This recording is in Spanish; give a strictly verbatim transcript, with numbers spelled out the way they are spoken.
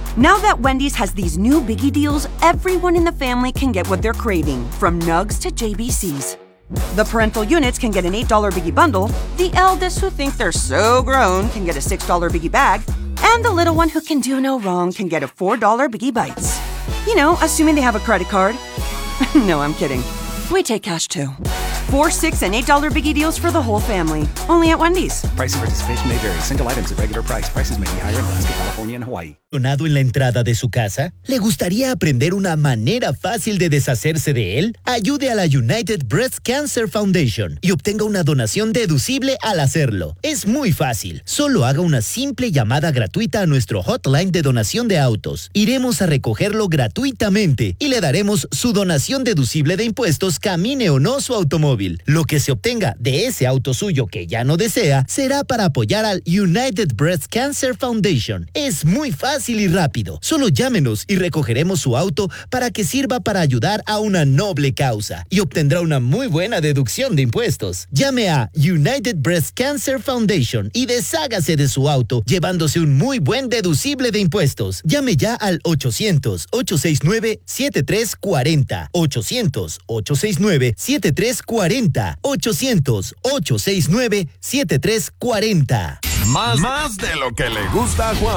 Now that Wendy's has these new biggie deals, everyone in the family can get what they're craving, from nugs to J B Cs. The parental units can get an eight dollar biggie bundle, the eldest who think they're so grown can get a six dollar biggie bag, and the little one who can do no wrong can get a four dollar biggie bites. You know, assuming they have a credit card. No, I'm kidding. We take cash too. Four, six, and eight dollar biggie deals for the whole family. Only at Wendy's. Price and participation may vary. Single items at regular price. Prices may be higher in Alaska, California, and Hawaii. ¿Donado en la entrada de su casa? ¿Le gustaría aprender una manera fácil de deshacerse de él? Ayude a la United Breast Cancer Foundation y obtenga una donación deducible al hacerlo. Es muy fácil. Solo haga una simple llamada gratuita a nuestro hotline de donación de autos. Iremos a recogerlo gratuitamente y le daremos su donación deducible de impuestos, camine o no su automóvil. Lo que se obtenga de ese auto suyo que ya no desea será para apoyar al United Breast Cancer Foundation. Es muy fácil y rápido. Solo llámenos y recogeremos su auto para que sirva para ayudar a una noble causa y obtendrá una muy buena deducción de impuestos. Llame a United Breast Cancer Foundation y deshágase de su auto llevándose un muy buen deducible de impuestos. Llame ya al ochocientos, ochocientos sesenta y nueve, setenta y tres cuarenta. ochocientos, ochocientos sesenta y nueve, setenta y tres cuarenta. ochocientos, ochocientos sesenta y nueve, setenta y tres cuarenta. Más, más de lo que le gusta a Juan.